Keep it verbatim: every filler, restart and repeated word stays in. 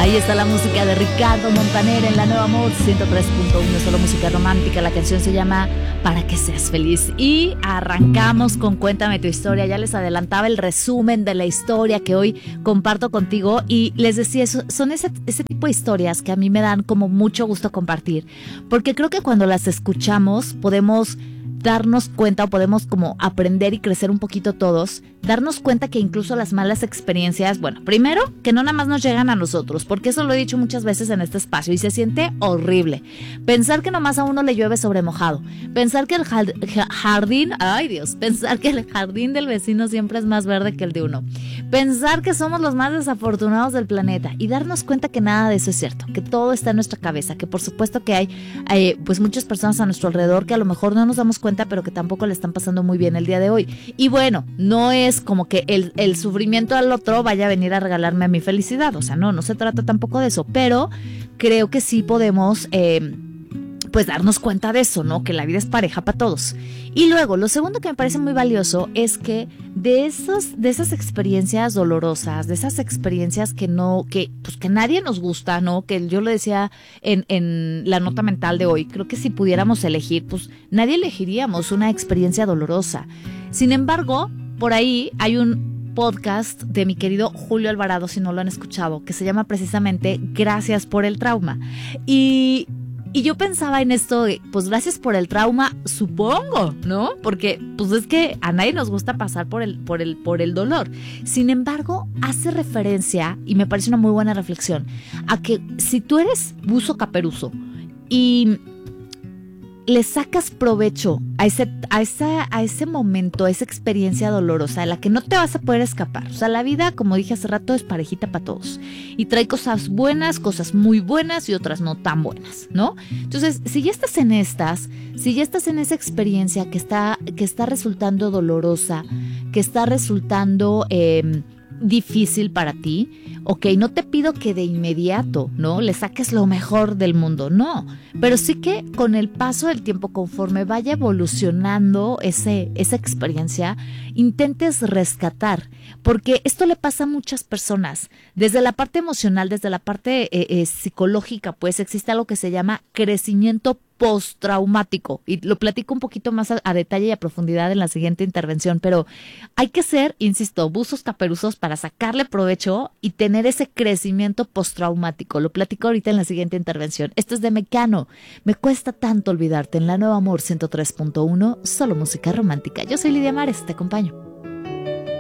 Ahí está la música de Ricardo Montaner en La Nueva Amor ciento tres punto uno, solo música romántica. La canción se llama Para que seas feliz. Y arrancamos con Cuéntame tu historia. Ya les adelantaba el resumen de la historia que hoy comparto contigo y les decía, eso, son ese, ese tipo de historias que a mí me dan como mucho gusto compartir, porque creo que cuando las escuchamos podemos darnos cuenta o podemos como aprender y crecer un poquito todos, darnos cuenta que incluso las malas experiencias, bueno, primero, que no nada más nos llegan a nosotros, porque eso lo he dicho muchas veces en este espacio y se siente horrible. Pensar que nomás a uno le llueve sobre mojado, pensar que el jardín, ay Dios, pensar que el jardín del vecino siempre es más verde que el de uno, pensar que somos los más desafortunados del planeta y darnos cuenta que nada de eso es cierto, que todo está en nuestra cabeza, que por supuesto que hay eh, pues muchas personas a nuestro alrededor que a lo mejor no nos damos cuenta, pero que tampoco le están pasando muy bien el día de hoy. Y bueno, no es como que el, el sufrimiento al otro vaya a venir a regalarme a mi felicidad, o sea, no, no se trata tampoco de eso, pero creo que sí podemos eh, pues darnos cuenta de eso, ¿no? Que la vida es pareja para todos. Y luego, lo segundo que me parece muy valioso es que de esos, de esas experiencias dolorosas, de esas experiencias que no, que, pues que nadie nos gusta, ¿no? Que yo lo decía en, en la nota mental de hoy, creo que si pudiéramos elegir, pues nadie elegiríamos una experiencia dolorosa. Sin embargo, por ahí hay un podcast de mi querido Julio Alvarado, si no lo han escuchado, que se llama precisamente Gracias por el trauma. Y Y yo pensaba en esto, de, pues gracias por el trauma, supongo, ¿no? Porque pues es que a nadie nos gusta pasar por el, por el, por el dolor. Sin embargo, hace referencia, y me parece una muy buena reflexión, a que si tú eres buzo caperuzo y le sacas provecho a ese, a, esa, a ese momento, a esa experiencia dolorosa de la que no te vas a poder escapar. O sea, la vida, como dije hace rato, es parejita para todos. Y trae cosas buenas, cosas muy buenas y otras no tan buenas, ¿no? Entonces, si ya estás en estas, si ya estás en esa experiencia que está, que está resultando dolorosa, que está resultando eh, difícil para ti, ok, no te pido que de inmediato, ¿no? Le saques lo mejor del mundo, no. Pero sí que con el paso del tiempo, conforme vaya evolucionando ese, esa experiencia, intentes rescatar. Porque esto le pasa a muchas personas. Desde la parte emocional, desde la parte eh, eh, psicológica, pues existe algo que se llama crecimiento postraumático, y lo platico un poquito más a, a detalle y a profundidad en la siguiente intervención, pero hay que ser, insisto, buzos caperuzos para sacarle provecho y tener ese crecimiento postraumático. Lo platico ahorita en la siguiente intervención. Esto es de Mecano. Me cuesta tanto olvidarte en La Nueva Amor ciento tres punto uno, solo música romántica. Yo soy Lidia Mares, te acompaño.